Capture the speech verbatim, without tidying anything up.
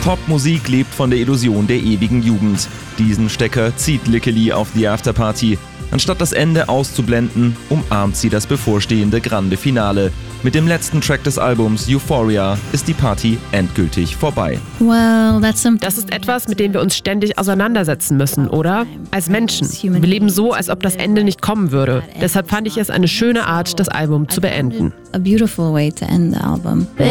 Popmusik lebt von der Illusion der ewigen Jugend. Diesen Stecker zieht Lickely auf The Afterparty. Anstatt das Ende auszublenden, umarmt sie das bevorstehende Grande Finale. Mit dem letzten Track des Albums Euphoria ist die Party endgültig vorbei. Well, that's some Das ist etwas, mit dem wir uns ständig auseinandersetzen müssen, oder? Als Menschen. Wir leben so, als ob das Ende nicht kommen würde. Deshalb fand ich es eine schöne Art, das Album zu beenden. a beautiful way to end the album.